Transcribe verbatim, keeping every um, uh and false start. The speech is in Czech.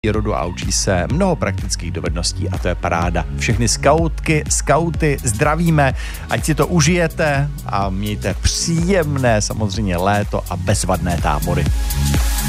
rodu a učí se mnoho praktických dovedností a to je paráda. Všechny skautky, skauty zdravíme, ať si to užijete a mějte příjemné samozřejmě léto a bezvadné tábory.